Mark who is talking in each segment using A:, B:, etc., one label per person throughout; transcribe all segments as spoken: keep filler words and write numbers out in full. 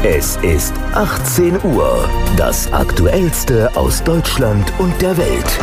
A: Es ist achtzehn Uhr. Das Aktuellste aus Deutschland und der Welt.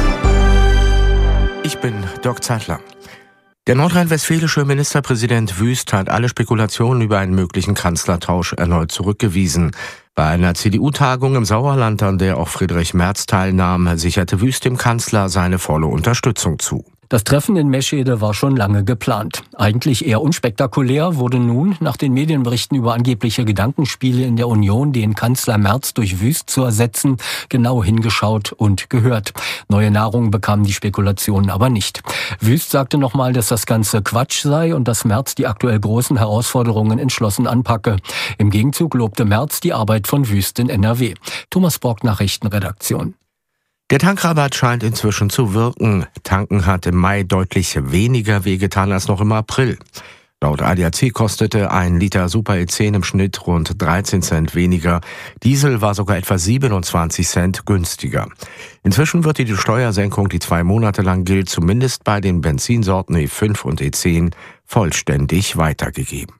B: Ich bin Dirk Zeitler. Der nordrhein-westfälische Ministerpräsident Wüst hat alle Spekulationen über einen möglichen Kanzlertausch erneut zurückgewiesen. Bei einer C D U-Tagung im Sauerland, an der auch Friedrich Merz teilnahm, sicherte Wüst dem Kanzler seine volle Unterstützung zu.
C: Das Treffen in Meschede war schon lange geplant. Eigentlich eher unspektakulär wurde nun, nach den Medienberichten über angebliche Gedankenspiele in der Union, den Kanzler Merz durch Wüst zu ersetzen, genau hingeschaut und gehört. Neue Nahrung bekamen die Spekulationen aber nicht. Wüst sagte nochmal, dass das Ganze Quatsch sei und dass Merz die aktuell großen Herausforderungen entschlossen anpacke. Im Gegenzug lobte Merz die Arbeit von Wüst in N R W. Thomas Borg, Nachrichtenredaktion.
B: Der Tankrabatt scheint inzwischen zu wirken. Tanken hat im Mai deutlich weniger wehgetan als noch im April. Laut A D A C kostete ein Liter Super E zehn im Schnitt rund dreizehn Cent weniger. Diesel war sogar etwa siebenundzwanzig Cent günstiger. Inzwischen wird die Steuersenkung, die zwei Monate lang gilt, zumindest bei den Benzinsorten E fünf und E zehn vollständig weitergegeben.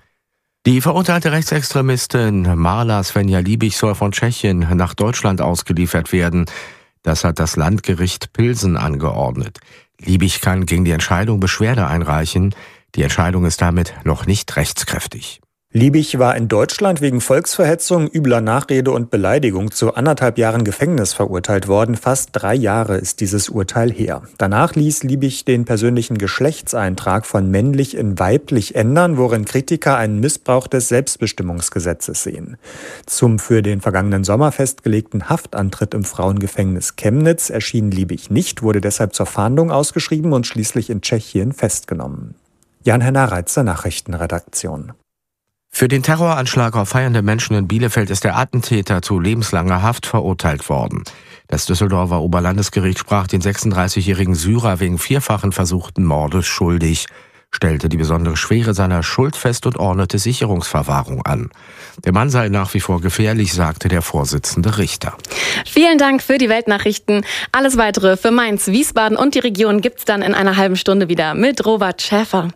B: Die verurteilte Rechtsextremistin Marla Svenja Liebig soll von Tschechien nach Deutschland ausgeliefert werden. Das hat das Landgericht Pilsen angeordnet. Liebig kann gegen die Entscheidung Beschwerde einreichen. Die Entscheidung ist damit noch nicht rechtskräftig.
D: Liebig war in Deutschland wegen Volksverhetzung, übler Nachrede und Beleidigung zu anderthalb Jahren Gefängnis verurteilt worden. Fast drei Jahre ist dieses Urteil her. Danach ließ Liebig den persönlichen Geschlechtseintrag von männlich in weiblich ändern, worin Kritiker einen Missbrauch des Selbstbestimmungsgesetzes sehen. Zum für den vergangenen Sommer festgelegten Haftantritt im Frauengefängnis Chemnitz erschien Liebig nicht, wurde deshalb zur Fahndung ausgeschrieben und schließlich in Tschechien festgenommen. Jan-Henner Reitzer, Nachrichtenredaktion.
B: Für den Terroranschlag auf feiernde Menschen in Bielefeld ist der Attentäter zu lebenslanger Haft verurteilt worden. Das Düsseldorfer Oberlandesgericht sprach den sechsunddreißigjährigen Syrer wegen vierfachen versuchten Mordes schuldig, stellte die besondere Schwere seiner Schuld fest und ordnete Sicherungsverwahrung an. Der Mann sei nach wie vor gefährlich, sagte der Vorsitzende Richter.
E: Vielen Dank für die Weltnachrichten. Alles Weitere für Mainz, Wiesbaden und die Region gibt's dann in einer halben Stunde wieder mit Robert Schäfer.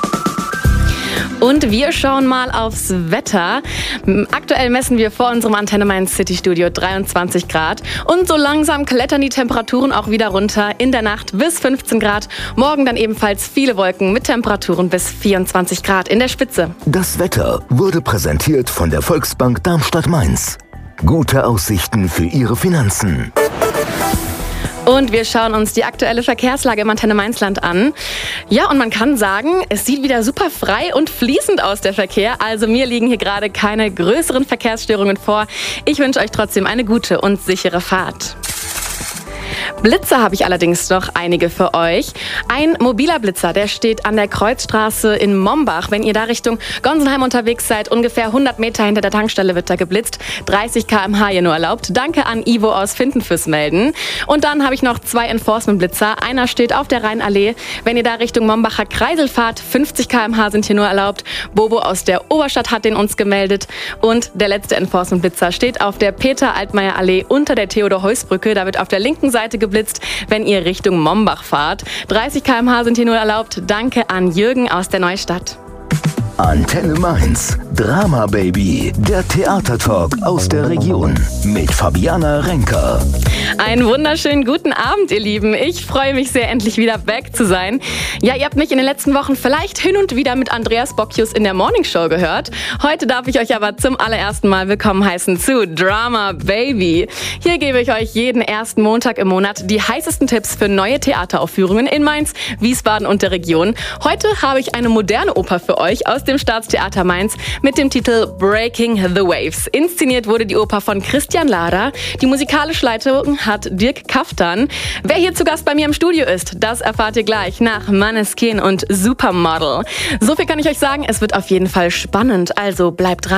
E: Und wir schauen mal aufs Wetter. Aktuell messen wir vor unserem Antenne Mainz City Studio dreiundzwanzig Grad. Und so langsam klettern die Temperaturen auch wieder runter. In der Nacht bis fünfzehn Grad. Morgen dann ebenfalls viele Wolken mit Temperaturen bis vierundzwanzig Grad in der Spitze.
A: Das Wetter wurde präsentiert von der Volksbank Darmstadt-Mainz. Gute Aussichten für Ihre Finanzen.
E: Und wir schauen uns die aktuelle Verkehrslage im Antenne Mainzland an. Ja, und man kann sagen, es sieht wieder super frei und fließend aus, der Verkehr. Also mir liegen hier gerade keine größeren Verkehrsstörungen vor. Ich wünsche euch trotzdem eine gute und sichere Fahrt. Blitzer habe ich allerdings noch einige für euch. Ein mobiler Blitzer, der steht an der Kreuzstraße in Mombach. Wenn ihr da Richtung Gonsenheim unterwegs seid, ungefähr hundert Meter hinter der Tankstelle wird da geblitzt. dreißig Kilometer pro Stunde hier nur erlaubt. Danke an Ivo aus Finden fürs Melden. Und dann habe ich noch zwei Enforcement-Blitzer. Einer steht auf der Rheinallee. Wenn ihr da Richtung Mombacher Kreisel fahrt, fünfzig Kilometer pro Stunde sind hier nur erlaubt. Bobo aus der Oberstadt hat den uns gemeldet. Und der letzte Enforcement-Blitzer steht auf der Peter-Altmaier-Allee unter der Theodor-Heuss-Brücke. Da wird auf der linken Seite geblitzt, wenn ihr Richtung Mombach fahrt. dreißig Kilometer pro Stunde sind hier nur erlaubt. Danke an Jürgen aus der Neustadt.
A: Antenne Mainz, Drama Baby, der Theatertalk aus der Region mit Fabiana Renker.
E: Einen wunderschönen guten Abend, ihr Lieben. Ich freue mich sehr, endlich wieder back zu sein. Ja, ihr habt mich in den letzten Wochen vielleicht hin und wieder mit Andreas Bocchius in der Morningshow gehört. Heute darf ich euch aber zum allerersten Mal willkommen heißen zu Drama Baby. Hier gebe ich euch jeden ersten Montag im Monat die heißesten Tipps für neue Theateraufführungen in Mainz, Wiesbaden und der Region. Heute habe ich eine moderne Oper für euch aus dem Staatstheater Mainz mit dem Titel Breaking the Waves. Inszeniert wurde die Oper von Christian Lader. Die musikalische Leitung hat Dirk Kaftan. Wer hier zu Gast bei mir im Studio ist, das erfahrt ihr gleich nach Måneskin und Supermodel. So viel kann ich euch sagen, es wird auf jeden Fall spannend, also bleibt dran.